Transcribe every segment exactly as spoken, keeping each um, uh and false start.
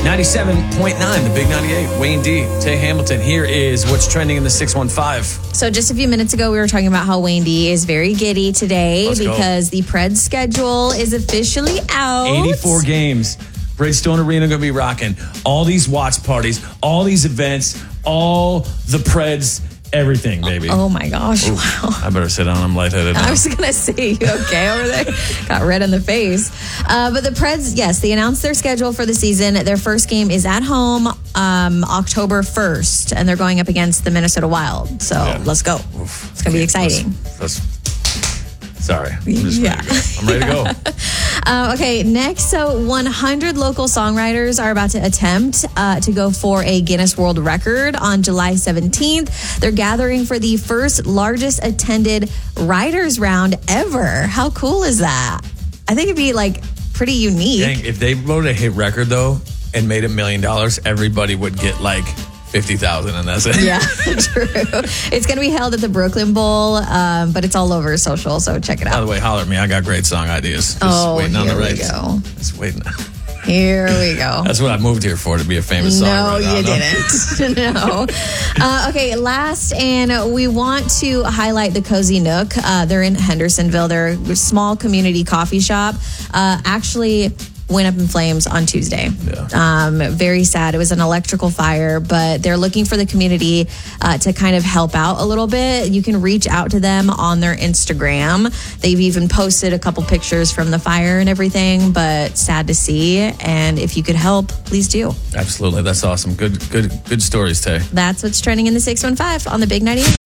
ninety-seven point nine, the Big ninety-eight. Wayne D, Tay Hamilton. Here is what's trending in the six one five. So just a few minutes ago, we were talking about how Wayne D is very giddy today Let's because go. the Preds schedule is officially out. eighty-four games. Bridgestone Arena going to be rocking. All these watch parties, all these events, all the Preds, everything, baby. Oh my gosh. Ooh, Wow. I better sit down. I'm lightheaded now. I was going to say, you okay over there? Got red in the face. Uh, but the Preds, yes, they announced their schedule for the season. Their first game is at home um, October first, and they're going up against the Minnesota Wild. So yeah. let's go. Oof. It's going to be exciting. That's, that's, sorry. I'm just yeah. ready to go. I'm ready to go. Uh, okay, next, so one hundred local songwriters are about to attempt uh, to go for a Guinness World Record on July seventeenth. They're gathering for the first largest attended writers round ever. How cool is that? I think it'd be like pretty unique. Dang, if they wrote a hit record though and made a million dollars, everybody would get like fifty thousand and that's it. Yeah, true. It's going to be held at the Brooklyn Bowl, um, but it's all over social, so check it out. By the way, holler at me. I got great song ideas. Just oh, waiting on here the rights. we go. Just waiting. Here we go. That's what I moved here for, to be a famous no, songwriter. You didn't. no. Uh, okay, last, and we want to highlight the Cozy Nook. Uh, they're in Hendersonville. They're a small community coffee shop. Uh, actually went up in flames on Tuesday. Yeah. Um, very sad. It was an electrical fire, but they're looking for the community uh, to kind of help out a little bit. You can reach out to them on their Instagram. They've even posted a couple pictures from the fire and everything, but sad to see. And if you could help, please do. Absolutely. That's awesome. Good, good, good stories, Tay. That's what's trending in the six one five on the Big ninety-eight.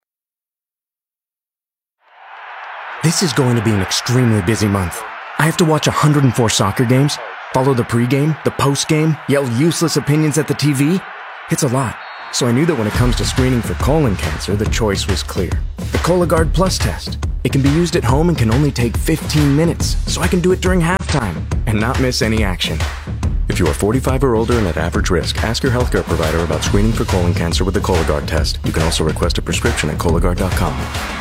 This is going to be an extremely busy month. I have to watch one hundred four soccer games, follow the pregame, the postgame, yell useless opinions at the T V. It's a lot. So I knew that when it comes to screening for colon cancer, the choice was clear. The Cologuard Plus test. It can be used at home and can only take fifteen minutes, so I can do it during halftime and not miss any action. If you are forty-five or older and at average risk, ask your healthcare provider about screening for colon cancer with the Cologuard test. You can also request a prescription at Cologuard dot com.